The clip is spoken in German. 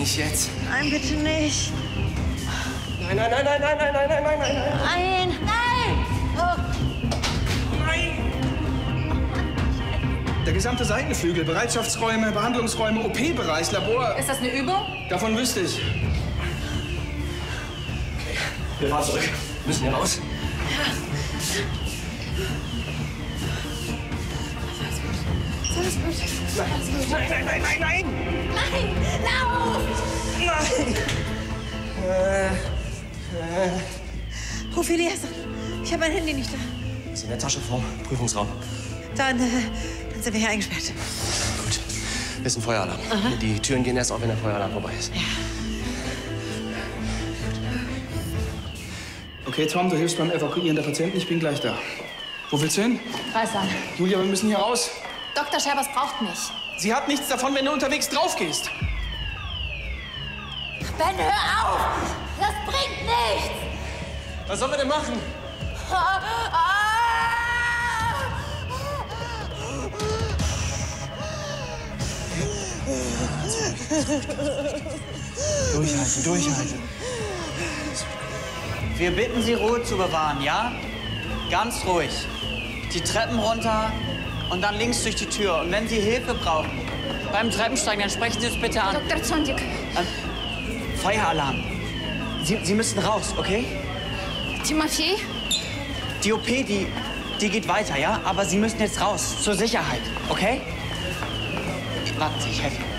Nicht jetzt. Nein, bitte nicht. Nein, nein, nein, nein, nein, nein, nein, nein, nein, nein. Nein! Nein! Oh. Nein! Der gesamte Seitenflügel, Bereitschaftsräume, Behandlungsräume, OP-Bereich, Labor. Ist das eine Übung? Davon wüsste ich. Okay, wir fahren zurück. Müssen hier raus. Ja. Ist alles gut? Alles gut? Nein, nein, nein, nein, nein! Nein! Lauf! Nein! Ruf Elias an. Ich habe mein Handy nicht da. Ist in der Tasche vom Prüfungsraum. Dann sind wir hier eingesperrt. Gut. Ist ein Feueralarm. Aha. Die Türen gehen erst auf, wenn der Feueralarm vorbei ist. Ja. Okay, Tom, du hilfst beim Evakuieren der Patienten. Ich bin gleich da. Wo willst du hin? Kreissaal. Julia, wir müssen hier raus. Dr. Scherbers braucht mich. Sie hat nichts davon, wenn du unterwegs drauf gehst. Ben, hör auf! Das bringt nichts! Was sollen wir denn machen? Durchhalten, durchhalten. Wir bitten Sie, Ruhe zu bewahren, ja? Ganz ruhig. Die Treppen runter und dann links durch die Tür. Und wenn Sie Hilfe brauchen beim Treppensteigen, dann sprechen Sie es bitte an. Dr. Zondik. Feueralarm. Sie müssen raus, okay? Timofey? Die OP, die geht weiter, ja? Aber Sie müssen jetzt raus, zur Sicherheit, okay? Warten Sie, ich helfe Ihnen.